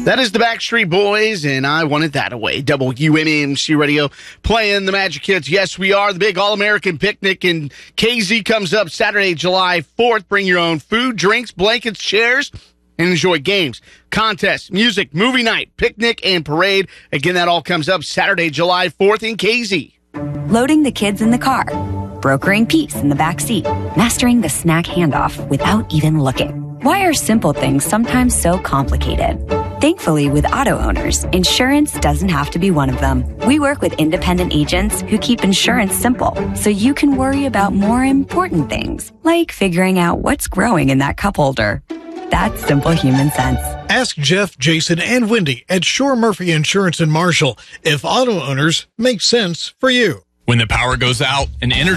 That is the Backstreet Boys, and I Want It That Way. WMMC Radio playing the Magic Kids. Yes, we are. The big All-American Picnic in KZ comes up Saturday, July 4th. Bring your own food, drinks, blankets, chairs, and enjoy games, contests, music, movie night, picnic, and parade. Again, that all comes up Saturday, July 4th in KZ. Loading the kids in the car, brokering peace in the back seat, mastering the snack handoff without even looking. Why are simple things sometimes so complicated? Thankfully, with auto owners, insurance doesn't have to be one of them. We work with independent agents who keep insurance simple, so you can worry about more important things, like figuring out what's growing in that cup holder. That's simple human sense. Ask Jeff, Jason, and Wendy at Shore Murphy Insurance in Marshall if auto owners make sense for you. When the power goes out and energy